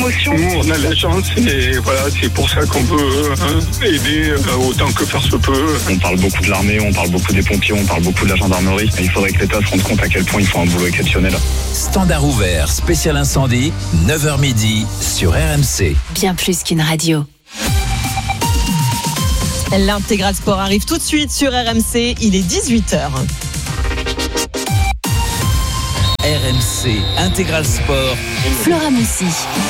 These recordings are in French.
Nous, on a la chance et voilà, c'est pour ça qu'on peut aider autant que faire se peut. On parle beaucoup de l'armée, on parle beaucoup des pompiers, on parle beaucoup de la gendarmerie. Il faudrait que l'État se rende compte à quel point ils font un boulot exceptionnel. Standard ouvert, spécial incendie, 9h midi sur RMC. Bien plus qu'une radio. L'intégral sport arrive tout de suite sur RMC, il est 18h. RMC Intégral Sport. Flora Moussi.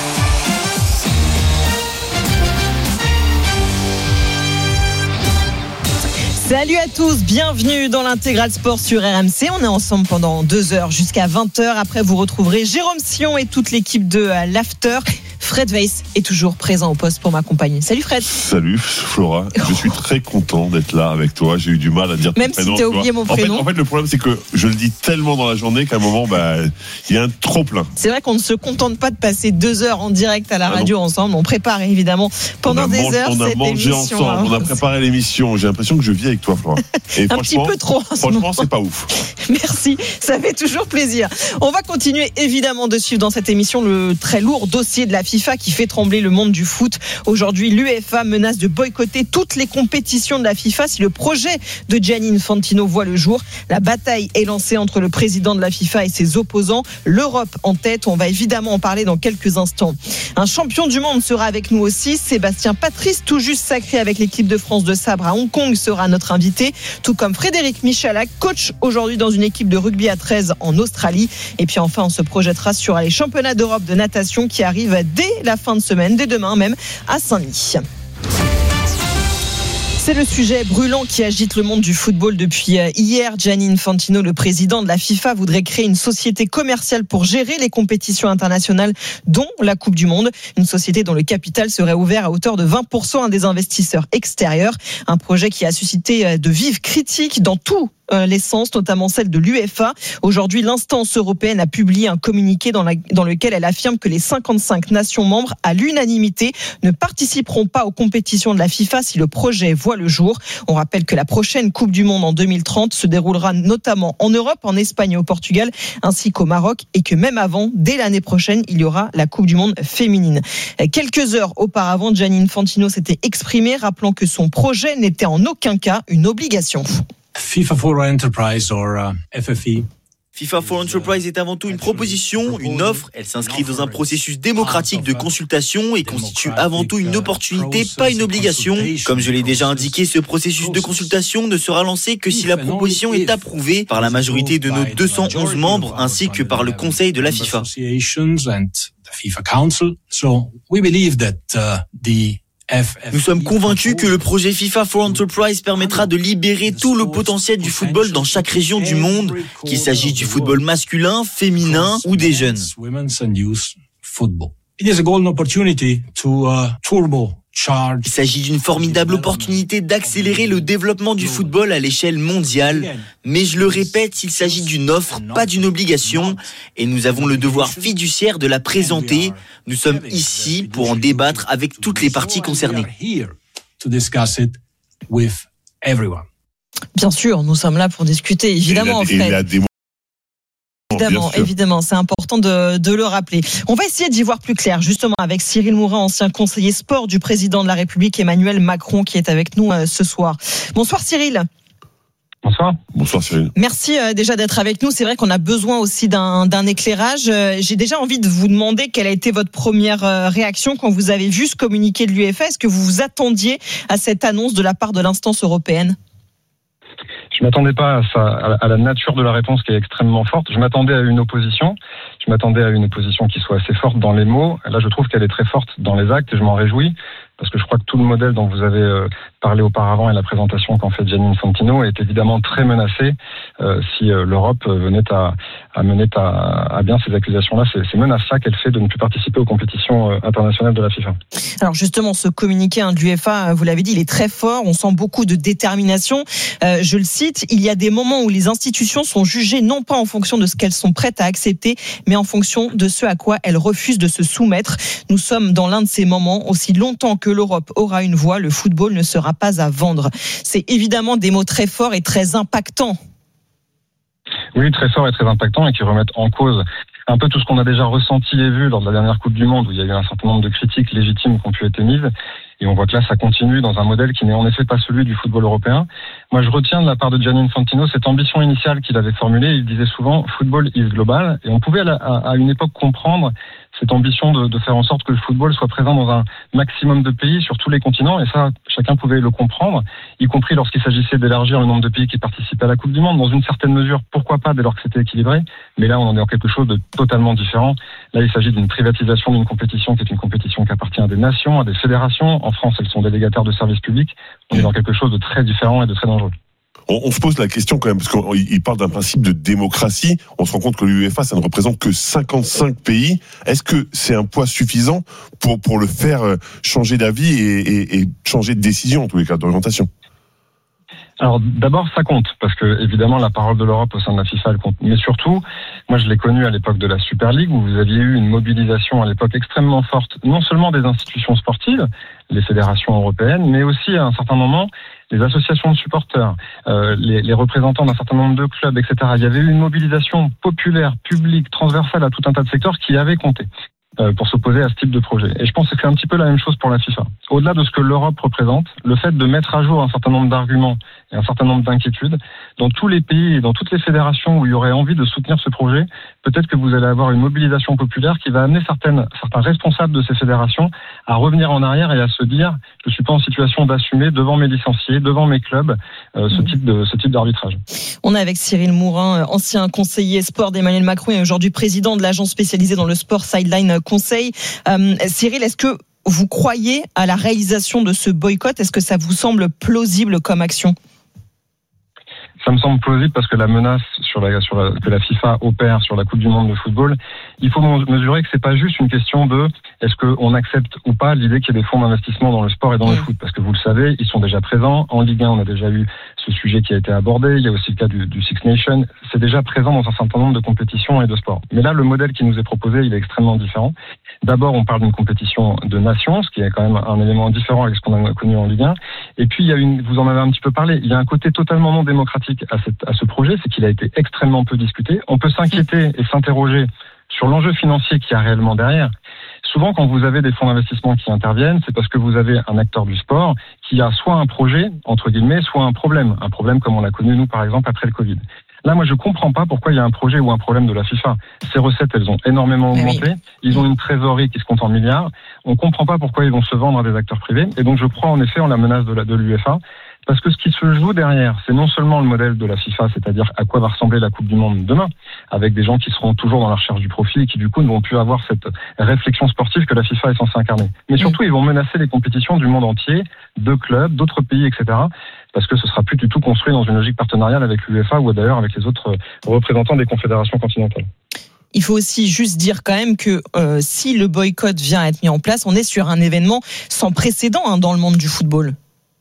Salut à tous, bienvenue dans l'Intégral Sport sur RMC. On est ensemble pendant 2 heures jusqu'à 20h. Après, vous retrouverez Jérôme Sion et toute l'équipe de l'After. Fred Weiss est toujours présent au poste pour m'accompagner. Salut Fred. Salut Flora, je suis très content d'être là avec toi. J'ai eu du mal à dire même ton prénom. Même si tu as oublié mon prénom. En fait, le problème, c'est que je le dis tellement dans la journée qu'à un moment, il y a un trop-plein. C'est vrai qu'on ne se contente pas de passer 2 heures en direct à la radio ensemble. On prépare évidemment pendant des heures cette émission. On a mangé ensemble, on a préparé l'émission. J'ai l'impression que je vis avec toi, Flora. Et un petit peu trop. Franchement, c'est pas ouf. Merci, ça fait toujours plaisir. On va continuer évidemment de suivre dans cette émission le très lourd dossier de la FIFA qui fait trembler le monde du foot. Aujourd'hui, l'UEFA menace de boycotter toutes les compétitions de la FIFA si le projet de Gianni Infantino voit le jour. La bataille est lancée entre le président de la FIFA et ses opposants. L'Europe en tête, on va évidemment en parler dans quelques instants. Un champion du monde sera avec nous aussi. Sébastien Patrice, tout juste sacré avec l'équipe de France de sabre à Hong Kong, sera notre invité. Tout comme Frédéric Michalak, coach aujourd'hui dans une équipe de rugby à 13 en Australie. Et puis enfin, on se projettera sur les championnats d'Europe de natation qui arrivent dès la fin de semaine, dès demain même, à Saint-Denis. C'est le sujet brûlant qui agite le monde du football depuis hier. Gianni Infantino, le président de la FIFA, voudrait créer une société commerciale pour gérer les compétitions internationales, dont la Coupe du Monde. Une société dont le capital serait ouvert à hauteur de 20% à des investisseurs extérieurs. Un projet qui a suscité de vives critiques dans tout l'essence, notamment celle de l'UEFA. Aujourd'hui, l'instance européenne a publié un communiqué dans lequel elle affirme que les 55 nations membres, à l'unanimité, ne participeront pas aux compétitions de la FIFA si le projet voit le jour. On rappelle que la prochaine Coupe du Monde en 2030 se déroulera notamment en Europe, en Espagne et au Portugal, ainsi qu'au Maroc, et que même avant, dès l'année prochaine, il y aura la Coupe du Monde féminine. Quelques heures auparavant, Gianni Infantino s'était exprimé, rappelant que son projet n'était en aucun cas une obligation. FIFA for Enterprise or FFE. FIFA for Enterprise est avant tout une proposition, une offre. Elle s'inscrit dans un processus démocratique de consultation et constitue avant tout une opportunité, pas une obligation. Comme je l'ai déjà indiqué, ce processus de consultation ne sera lancé que si la proposition est approuvée par la majorité de nos 211 membres ainsi que par le Conseil de la FIFA. Nous sommes convaincus que le projet FIFA for Enterprise permettra de libérer tout le potentiel du football dans chaque région du monde, qu'il s'agisse du football masculin, féminin ou des jeunes. Il s'agit d'une formidable opportunité d'accélérer le développement du football à l'échelle mondiale. Mais je le répète, il s'agit d'une offre, pas d'une obligation. Et nous avons le devoir fiduciaire de la présenter. Nous sommes ici pour en débattre avec toutes les parties concernées. Bien sûr, nous sommes là pour discuter, évidemment. Évidemment, c'est important de le rappeler. On va essayer d'y voir plus clair, justement, avec Cyril Mourin, ancien conseiller sport du président de la République, Emmanuel Macron, qui est avec nous ce soir. Bonsoir Cyril. Bonsoir. Bonsoir Cyril. Merci déjà d'être avec nous. C'est vrai qu'on a besoin aussi d'un éclairage. J'ai déjà envie de vous demander quelle a été votre première réaction quand vous avez vu ce communiqué de l'UEFA. Est-ce que vous vous attendiez à cette annonce de la part de l'instance européenne ? Je m'attendais pas à la nature de la réponse qui est extrêmement forte. Je m'attendais à une opposition. Je m'attendais à une opposition qui soit assez forte dans les mots. Là, je trouve qu'elle est très forte dans les actes et je m'en réjouis parce que je crois que tout le modèle dont vous avez parlé auparavant et la présentation qu'en fait Gianni Infantino est évidemment très menacé si l'Europe venait à mener à bien ces accusations-là. C'est menace-là qu'elle fait de ne plus participer aux compétitions internationales de la FIFA. Alors justement, ce communiqué de l'UEFA, vous l'avez dit, il est très fort. On sent beaucoup de détermination. Je le cite, il y a des moments où les institutions sont jugées non pas en fonction de ce qu'elles sont prêtes à accepter, mais en fonction de ce à quoi elles refusent de se soumettre. Nous sommes dans l'un de ces moments. Aussi longtemps que l'Europe aura une voix, le football ne sera pas à vendre. C'est évidemment des mots très forts et très impactants. Oui, très forts et très impactants et qui remettent en cause un peu tout ce qu'on a déjà ressenti et vu lors de la dernière Coupe du Monde, où il y a eu un certain nombre de critiques légitimes qui ont pu être émises. Et on voit que là, ça continue dans un modèle qui n'est en effet pas celui du football européen. Moi, je retiens de la part de Gianni Infantino cette ambition initiale qu'il avait formulée. Il disait souvent « football is global ». Et on pouvait à une époque comprendre cette ambition de faire en sorte que le football soit présent dans un maximum de pays sur tous les continents. Et ça, chacun pouvait le comprendre, y compris lorsqu'il s'agissait d'élargir le nombre de pays qui participaient à la Coupe du Monde. Dans une certaine mesure, pourquoi pas, dès lors que c'était équilibré. Mais là, on en est en quelque chose de totalement différent. Là, il s'agit d'une privatisation d'une compétition qui est une compétition qui appartient à des nations, à des fédérations. En France, elles sont délégataires de services publics. On est dans quelque chose de très différent et de très dangereux. On se pose la question quand même, parce qu'il parle d'un principe de démocratie. On se rend compte que l'UEFA, ça ne représente que 55 pays. Est-ce que c'est un poids suffisant pour le faire changer d'avis et changer de décision, en tous les cas, d'orientation? Alors d'abord, ça compte, parce que évidemment la parole de l'Europe au sein de la FIFA, elle compte. Mais surtout, moi je l'ai connu à l'époque de la Super League, où vous aviez eu une mobilisation à l'époque extrêmement forte, non seulement des institutions sportives, les fédérations européennes, mais aussi à un certain moment les associations de supporters, les représentants d'un certain nombre de clubs, etc. Il y avait eu une mobilisation populaire, publique, transversale à tout un tas de secteurs qui avait compté pour s'opposer à ce type de projet. Et je pense que c'est un petit peu la même chose pour la FIFA. Au-delà de ce que l'Europe représente, le fait de mettre à jour un certain nombre d'arguments et un certain nombre d'inquiétudes, dans tous les pays et dans toutes les fédérations où il y aurait envie de soutenir ce projet, peut-être que vous allez avoir une mobilisation populaire qui va amener certains responsables de ces fédérations à revenir en arrière et à se dire « je suis pas en situation d'assumer devant mes licenciés, devant mes clubs, ce type d'arbitrage ». On est avec Cyril Mourin, ancien conseiller sport d'Emmanuel Macron et aujourd'hui président de l'agence spécialisée dans le sport Sideline Conseil. Cyril, est-ce que vous croyez à la réalisation de ce boycott? Est-ce que ça vous semble plausible comme action? Ça me semble plausible parce que la menace que la FIFA opère sur la Coupe du Monde de football, il faut mesurer que c'est pas juste une question de est-ce qu'on accepte ou pas l'idée qu'il y ait des fonds d'investissement dans le sport et dans le foot, parce que vous le savez, ils sont déjà présents. En Ligue 1, on a déjà eu ce sujet qui a été abordé. Il y a aussi le cas du Six Nations. C'est déjà présent dans un certain nombre de compétitions et de sports. Mais là, le modèle qui nous est proposé, il est extrêmement différent. D'abord, on parle d'une compétition de nations, ce qui est quand même un élément différent avec ce qu'on a connu en Ligue 1. Et puis, vous en avez un petit peu parlé, il y a un côté totalement non démocratique à ce projet, c'est qu'il a été extrêmement peu discuté. On peut s'inquiéter et s'interroger sur l'enjeu financier qu'il y a réellement derrière. Souvent, quand vous avez des fonds d'investissement qui interviennent, c'est parce que vous avez un acteur du sport qui a soit un projet, entre guillemets, soit un problème comme on l'a connu, nous, par exemple, après le Covid. Là, moi, je comprends pas pourquoi il y a un projet ou un problème de la FIFA. Ces recettes, elles ont énormément augmenté. Ils ont une trésorerie qui se compte en milliards. On comprend pas pourquoi ils vont se vendre à des acteurs privés. Et donc, je crois en effet en la menace de l'UEFA. Parce que ce qui se joue derrière, c'est non seulement le modèle de la FIFA, c'est-à-dire à quoi va ressembler la Coupe du Monde demain, avec des gens qui seront toujours dans la recherche du profit et qui du coup ne vont plus avoir cette réflexion sportive que la FIFA est censée incarner. Mais surtout, ils vont menacer les compétitions du monde entier, de clubs, d'autres pays, etc. Parce que ce sera plus du tout construit dans une logique partenariale avec l'UEFA ou d'ailleurs avec les autres représentants des confédérations continentales. Il faut aussi juste dire quand même que si le boycott vient à être mis en place, on est sur un événement sans précédent dans le monde du football.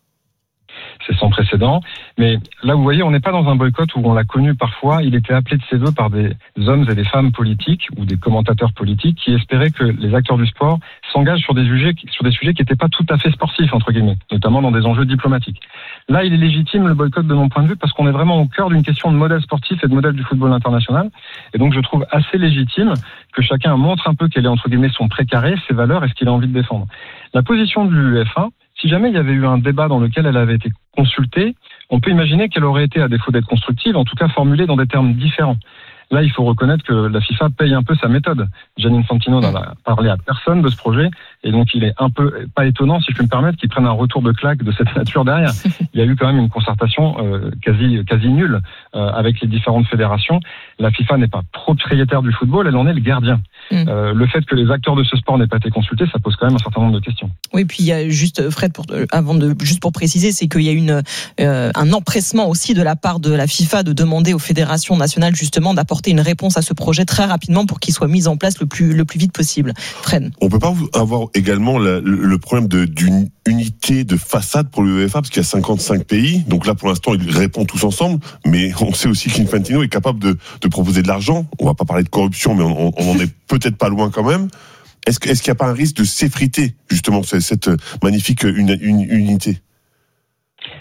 C'est sans précédent. Mais là, vous voyez, on n'est pas dans un boycott où on l'a connu parfois. Il était appelé de ses vœux par des hommes et des femmes politiques ou des commentateurs politiques qui espéraient que les acteurs du sport s'engagent sur des sujets qui n'étaient pas tout à fait sportifs, entre guillemets, notamment dans des enjeux diplomatiques. Là, il est légitime le boycott de mon point de vue parce qu'on est vraiment au cœur d'une question de modèle sportif et de modèle du football international. Et donc, je trouve assez légitime que chacun montre un peu quel est, entre guillemets, son précaré, ses valeurs et ce qu'il a envie de défendre. La position de l'UEFA, si jamais il y avait eu un débat dans lequel elle avait été consultée, on peut imaginer qu'elle aurait été, à défaut d'être constructive, en tout cas formulée dans des termes différents. Là, il faut reconnaître que la FIFA paye un peu sa méthode. Gianni Infantino n'en a parlé à personne de ce projet, et donc il est un peu, pas étonnant, si je puis me permettre, qu'il prenne un retour de claque de cette nature derrière. Il y a eu quand même une concertation quasi nulle avec les différentes fédérations. La FIFA n'est pas propriétaire du football, elle en est le gardien. Le fait que les acteurs de ce sport n'aient pas été consultés, ça pose quand même un certain nombre de questions. Oui, puis il y a juste, Fred, juste pour préciser, c'est qu'il y a eu un empressement aussi de la part de la FIFA de demander aux fédérations nationales justement d'apporter une réponse à ce projet très rapidement pour qu'il soit mis en place le plus vite possible. Fred. On peut pas avoir également le problème d'une unité de façade pour l'UEFA parce qu'il y a 55 pays. Donc là, pour l'instant, ils répondent tous ensemble. Mais on sait aussi qu'Infantino est capable de proposer de l'argent. On va pas parler de corruption, mais on en est peut-être pas loin quand même. Est-ce qu'il n'y a pas un risque de s'effriter, justement, cette magnifique unité ?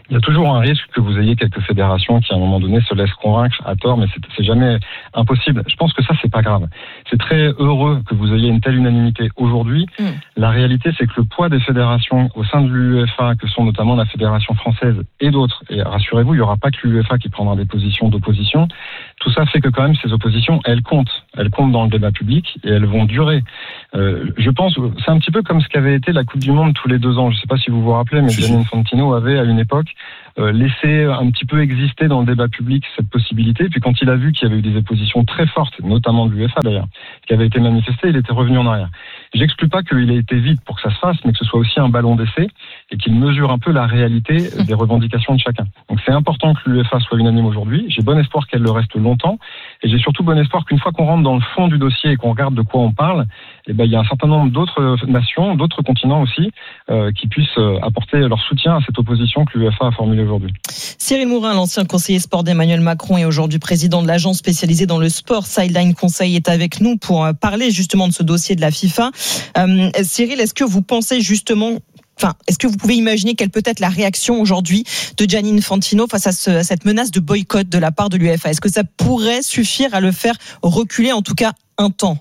Il y a toujours un risque que vous ayez quelques fédérations qui, à un moment donné, se laissent convaincre à tort, mais c'est jamais impossible. Je pense que ça, c'est pas grave. C'est très heureux que vous ayez une telle unanimité aujourd'hui. La réalité, c'est que le poids des fédérations au sein de l'UEFA, que sont notamment la Fédération française et d'autres, et rassurez-vous, il n'y aura pas que l'UEFA qui prendra des positions d'opposition. Tout ça fait que quand même, ces oppositions, elles comptent. Elles comptent dans le débat public et elles vont durer. Je pense, c'est un petit peu comme ce qu'avait été la Coupe du Monde tous les 2 ans. Je ne sais pas si vous vous rappelez, mais Gianni Infantino avait, à une époque, laissé un petit peu exister dans le débat public cette possibilité. Puis quand il a vu qu'il y avait eu des oppositions très fortes, notamment de l'UEFA d'ailleurs, qui avaient été manifestées, il était revenu en arrière. J'exclus pas qu'il ait été vite pour que ça se fasse, mais que ce soit aussi un ballon d'essai et qu'il mesure un peu la réalité des revendications de chacun. Donc c'est important que l'UEFA soit unanime aujourd'hui. J'ai bon espoir qu'elle le reste longtemps. Et j'ai surtout bon espoir qu'une fois qu'on rentre dans le fond du dossier et qu'on regarde de quoi on parle, il y a un certain nombre d'autres nations, d'autres continents aussi, qui puissent apporter leur soutien à cette opposition que l'UEFA a formulée aujourd'hui. Cyril Mourin, l'ancien conseiller sport d'Emmanuel Macron et aujourd'hui président de l'agence spécialisée dans le sport Sideline Conseil, est avec nous pour parler justement de ce dossier de la FIFA. Cyril, est-ce que vous pensez justement... est-ce que vous pouvez imaginer quelle peut être la réaction aujourd'hui de Gianni Infantino face à cette menace de boycott de la part de l'UEFA? Est-ce que ça pourrait suffire à le faire reculer, en tout cas un temps?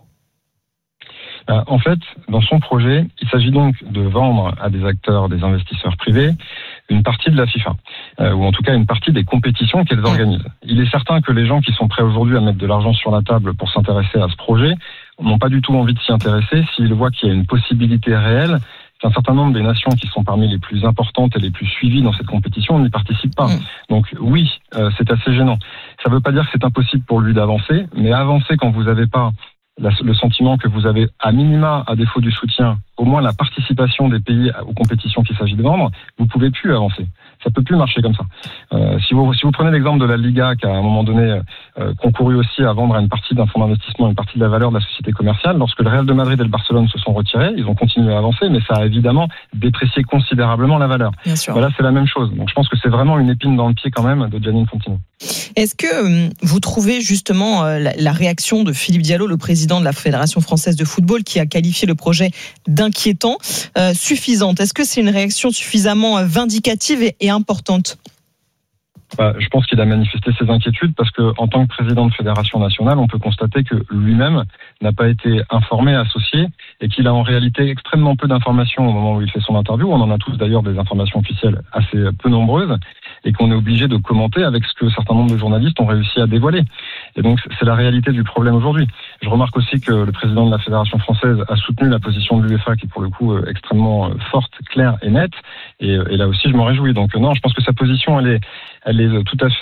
En fait, dans son projet, il s'agit donc de vendre à des acteurs, des investisseurs privés, une partie de la FIFA, ou en tout cas une partie des compétitions qu'elles organisent. Il est certain que les gens qui sont prêts aujourd'hui à mettre de l'argent sur la table pour s'intéresser à ce projet n'ont pas du tout envie de s'y intéresser s'ils voient qu'il y a une possibilité réelle qu'un certain nombre des nations qui sont parmi les plus importantes et les plus suivies dans cette compétition n'y participent pas. Donc oui, c'est assez gênant. Ça ne veut pas dire que c'est impossible pour lui d'avancer, mais avancer quand vous n'avez pas le sentiment que vous avez, à minima, à défaut du soutien, au moins la participation des pays aux compétitions qu'il s'agit de vendre, vous ne pouvez plus avancer. Ça peut plus marcher comme ça. Si vous prenez l'exemple de la Liga, qui a à un moment donné concouru aussi à vendre une partie d'un fonds d'investissement, une partie de la valeur de la société commerciale, lorsque le Real de Madrid et le Barcelone se sont retirés, ils ont continué à avancer, mais ça a évidemment déprécié considérablement la valeur. Bien sûr. Là, c'est la même chose. Donc je pense que c'est vraiment une épine dans le pied quand même de Gianni Infantino. Est-ce que vous trouvez justement la réaction de Philippe Diallo, le président de la Fédération française de football, qui a qualifié le projet d'inquiétant, suffisante? Est-ce que c'est une réaction suffisamment vindicative et importante? Je pense qu'il a manifesté ses inquiétudes parce que, en tant que président de fédération nationale, on peut constater que lui-même n'a pas été informé, associé, et qu'il a en réalité extrêmement peu d'informations au moment où il fait son interview. On en a tous d'ailleurs des informations officielles assez peu nombreuses, et qu'on est obligé de commenter avec ce que un certain nombre de journalistes ont réussi à dévoiler. Et donc, c'est la réalité du problème aujourd'hui. Je remarque aussi que le président de la Fédération française a soutenu la position de l'UEFA, qui est pour le coup extrêmement forte, claire et nette. Et là aussi, je m'en réjouis. Donc non, je pense que sa position, elle est tout à fait,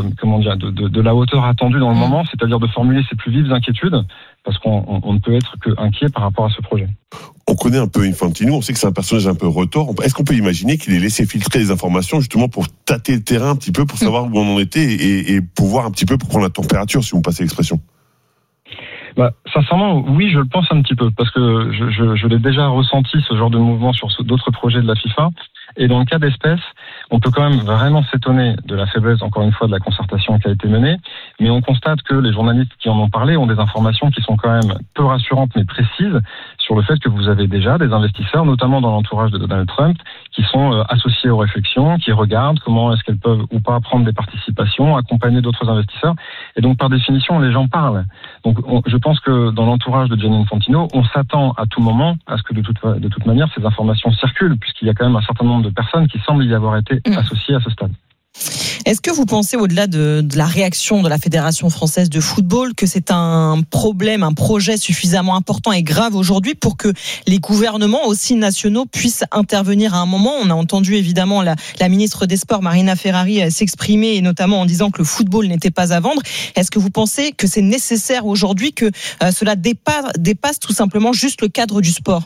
de la hauteur attendue dans le moment, c'est-à-dire de formuler ses plus vives inquiétudes, parce qu'on ne peut être qu'inquiet par rapport à ce projet. On connaît un peu Infantino, on sait que c'est un personnage un peu retors. Est-ce qu'on peut imaginer qu'il ait laissé filtrer les informations justement pour tâter le terrain un petit peu, pour savoir où on en était et pouvoir un petit peu pour prendre la température, si vous me passez l'expression? Sincèrement, oui, je le pense un petit peu, parce que je l'ai déjà ressenti, ce genre de mouvement sur d'autres projets de la FIFA. Et dans le cas d'espèce, on peut quand même vraiment s'étonner de la faiblesse, encore une fois, de la concertation qui a été menée. Mais on constate que les journalistes qui en ont parlé ont des informations qui sont quand même peu rassurantes, mais précises, sur le fait que vous avez déjà des investisseurs, notamment dans l'entourage de Donald Trump, qui sont associés aux réflexions, qui regardent comment est-ce qu'elles peuvent ou pas prendre des participations, accompagner d'autres investisseurs. Et donc, par définition, les gens parlent. Donc, je pense que dans l'entourage de Gianni Infantino, on s'attend à tout moment à ce que de toute manière, ces informations circulent, puisqu'il y a quand même un certain nombre de personnes qui semblent y avoir été associées à ce stade. Est-ce que vous pensez, au-delà de la réaction de la Fédération française de football, que c'est un problème, un projet suffisamment important et grave aujourd'hui pour que les gouvernements aussi nationaux puissent intervenir à un moment? On a entendu évidemment la ministre des Sports, Marina Ferrari, s'exprimer, et notamment en disant que le football n'était pas à vendre. Est-ce que vous pensez que c'est nécessaire aujourd'hui que cela dépasse tout simplement juste le cadre du sport?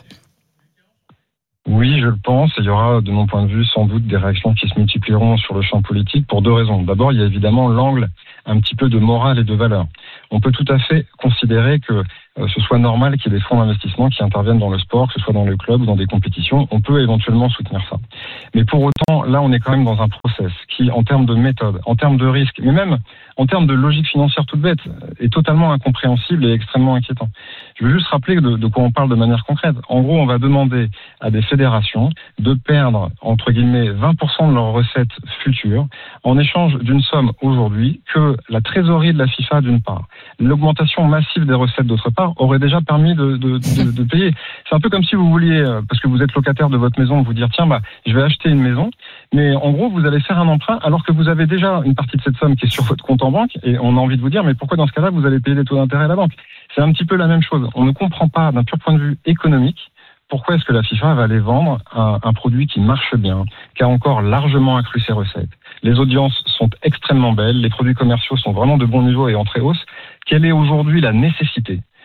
Oui, je le pense. Il y aura, de mon point de vue, sans doute des réactions qui se multiplieront sur le champ politique pour deux raisons. D'abord, il y a évidemment l'angle un petit peu de morale et de valeur. On peut tout à fait considérer que ce soit normal qu'il y ait des fonds d'investissement qui interviennent dans le sport, que ce soit dans le club ou dans des compétitions. On peut éventuellement soutenir ça. Mais pour autant, là, on est quand même dans un process qui, en termes de méthode, en termes de risque, mais même en termes de logique financière toute bête, est totalement incompréhensible et extrêmement inquiétant. Je veux juste rappeler de quoi on parle de manière concrète. En gros, on va demander à des fédérations de perdre, entre guillemets, 20% de leurs recettes futures en échange d'une somme aujourd'hui que la trésorerie de la FIFA, d'une part, l'augmentation massive des recettes, d'autre part, aurait déjà permis de payer. C'est un peu comme si vous vouliez, parce que vous êtes locataire de votre maison, vous dire, tiens, je vais acheter une maison, mais en gros, vous allez faire un emprunt alors que vous avez déjà une partie de cette somme qui est sur votre compte en banque, et on a envie de vous dire, mais pourquoi dans ce cas-là, vous allez payer des taux d'intérêt à la banque? C'est un petit peu la même chose. On ne comprend pas, d'un pur point de vue économique, pourquoi est-ce que la FIFA va aller vendre un produit qui marche bien, qui a encore largement accru ses recettes. Les audiences sont extrêmement belles, les produits commerciaux sont vraiment de bon niveau et en très hausse. Quelle est aujourd'hui la nécessité